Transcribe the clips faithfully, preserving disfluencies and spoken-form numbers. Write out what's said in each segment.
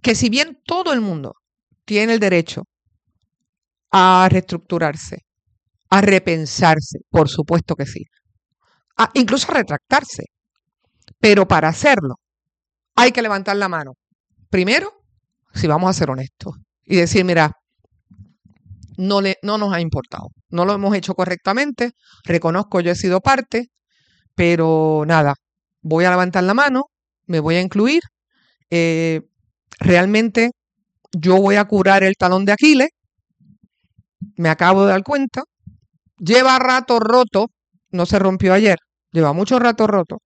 que si bien todo el mundo tiene el derecho a reestructurarse, a repensarse, por supuesto que sí, a, incluso a retractarse, pero para hacerlo hay que levantar la mano. Primero, si vamos a ser honestos y decir, mira, no, le, no nos ha importado, no lo hemos hecho correctamente, reconozco yo he sido parte, pero nada, voy a levantar la mano, me voy a incluir, eh, realmente yo voy a curar el talón de Aquiles, me acabo de dar cuenta, lleva rato roto, no se rompió ayer, lleva mucho rato roto,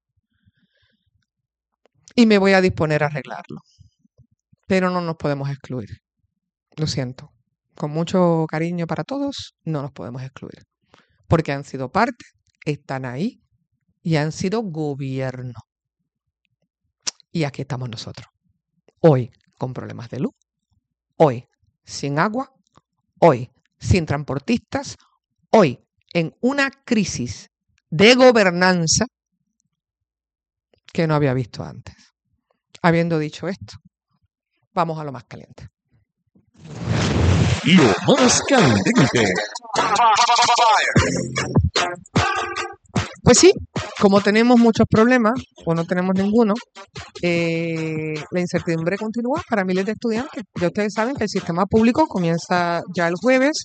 y me voy a disponer a arreglarlo. Pero no nos podemos excluir. Lo siento. Con mucho cariño para todos, no nos podemos excluir. Porque han sido parte, están ahí y han sido gobierno. Y aquí estamos nosotros. Hoy con problemas de luz, hoy sin agua, hoy sin transportistas, hoy en una crisis de gobernanza que no había visto antes. Habiendo dicho esto, vamos a lo más caliente. Lo más caliente. Pues sí, como tenemos muchos problemas, o no tenemos ninguno, eh, la incertidumbre continúa para miles de estudiantes. Ya ustedes saben que el sistema público comienza ya el jueves,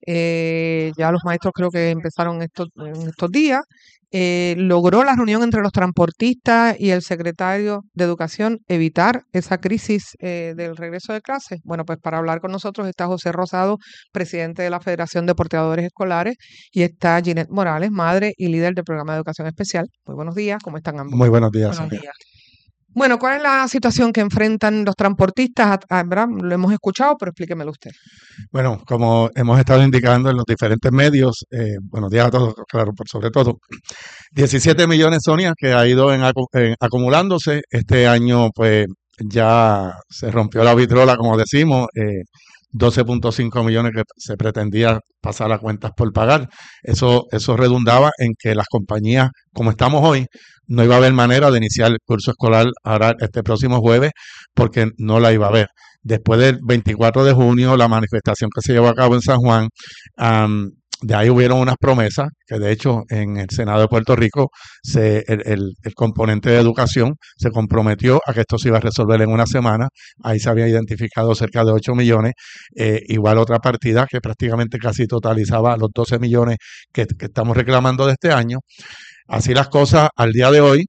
eh, ya los maestros creo que empezaron estos, en estos días, eh, logró la reunión entre los transportistas y el secretario de Educación evitar esa crisis eh, del regreso de clases. Bueno, pues para hablar con nosotros está José Rosado, presidente de la Federación de Porteadores Escolares, y está Ginette Morales, madre y líder del programa de educación especial. Muy buenos días, ¿cómo están ambos? Muy buenos días. Buenos días. Bueno, ¿cuál es la situación que enfrentan los transportistas? Ah, ¿verdad? Lo hemos escuchado, pero explíquemelo usted. Bueno, como hemos estado indicando en los diferentes medios, eh, buenos días a todos, claro, por sobre todo, diecisiete millones, Sonia, que ha ido en, acu- en acumulándose. Este año, pues, ya se rompió la vitrola, como decimos, eh, doce punto cinco millones que se pretendía pasar a cuentas por pagar. Eso, eso redundaba en que las compañías, como estamos hoy, no iba a haber manera de iniciar el curso escolar ahora este próximo jueves porque no la iba a haber. Después del veinticuatro de junio, la manifestación que se llevó a cabo en San Juan, um, de ahí hubieron unas promesas que de hecho en el Senado de Puerto Rico se, el, el, el componente de educación se comprometió a que esto se iba a resolver en una semana. Ahí se había identificado cerca de ocho millones, eh, igual otra partida que prácticamente casi totalizaba los doce millones que, que estamos reclamando de este año. Así las cosas, al día de hoy,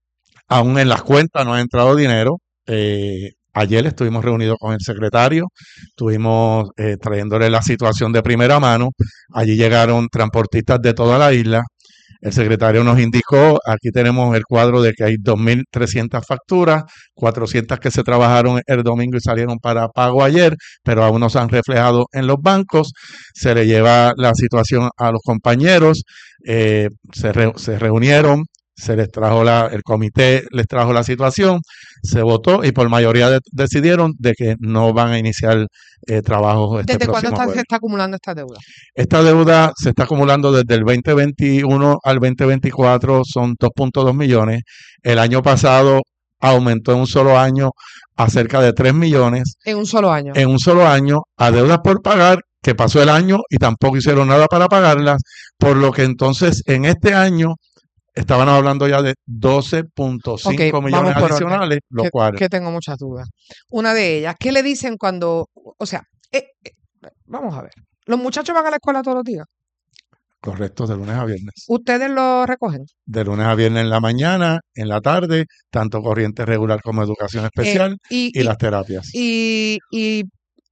aún en las cuentas no ha entrado dinero. Eh, ayer estuvimos reunidos con el secretario, estuvimos eh, trayéndole la situación de primera mano. Allí llegaron transportistas de toda la isla. El secretario nos indicó, aquí tenemos el cuadro de que hay dos mil trescientas facturas, cuatrocientas que se trabajaron el domingo y salieron para pago ayer, pero aún no se han reflejado en los bancos. Se le lleva la situación a los compañeros, eh, se, re, se reunieron, se les trajo la, el comité les trajo la situación, se votó y por mayoría de, decidieron de que no van a iniciar eh, trabajos este ¿Desde próximo cuándo está, jueves. se está acumulando esta deuda? Esta deuda se está acumulando desde el veinte veintiuno al veinte veinticuatro, son dos punto dos millones. El año pasado aumentó en un solo año a cerca de tres millones. En un solo año. En un solo año, a deudas por pagar, que pasó el año y tampoco hicieron nada para pagarlas, por lo que entonces en este año estaban hablando ya de doce punto cinco okay, millones adicionales, lo que, cual... que tengo muchas dudas. Una de ellas, ¿qué le dicen cuando, o sea, eh, eh, vamos a ver, los muchachos van a la escuela todos los días? Correcto, de lunes a viernes. ¿Ustedes lo recogen? De lunes a viernes en la mañana, en la tarde, tanto corriente regular como educación especial eh, y, y, y las terapias. Y, y,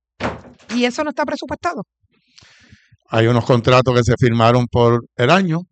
¿Y eso no está presupuestado? Hay unos contratos que se firmaron por el año.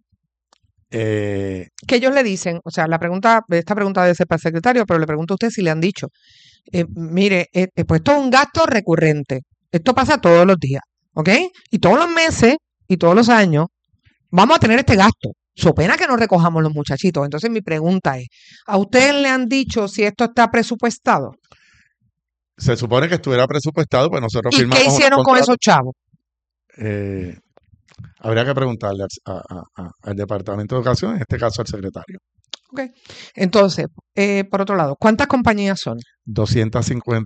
Eh, que ellos le dicen, o sea, la pregunta, esta pregunta debe ser para el secretario, pero le pregunto a usted si le han dicho, eh, mire, eh, pues esto es un gasto recurrente, esto pasa todos los días, ¿ok? Y todos los meses y todos los años vamos a tener este gasto, so pena que no recojamos los muchachitos. Entonces mi pregunta es, ¿a ustedes le han dicho si esto está presupuestado? Se supone que estuviera presupuestado, pues nosotros ¿Y firmamos. qué hicieron con esos chavos? Eh, Habría que preguntarle a, a, a, al Departamento de Educación, en este caso al secretario. Ok. Entonces, eh, por otro lado, ¿cuántas compañías son? doscientas cincuenta